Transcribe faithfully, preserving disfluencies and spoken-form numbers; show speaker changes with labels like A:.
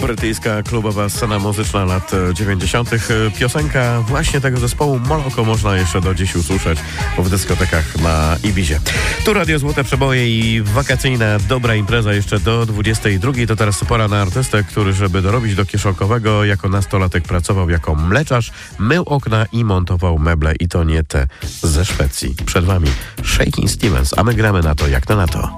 A: Brytyjska klubowa scena muzyczna lat dziewięćdziesiątych. Piosenka właśnie tego zespołu Moloko można jeszcze do dziś usłyszeć w dyskotekach na Ibizie. Tu Radio Złote Przeboje i wakacyjna dobra impreza jeszcze do dwudziestej drugiej. To teraz pora na artystę, który, żeby dorobić do kieszonkowego, jako nastolatek pracował jako mleczarz, mył okna i montował meble, i to nie te ze Szwecji. Przed wami Shakin' Stevens, a my gramy na to jak na na to.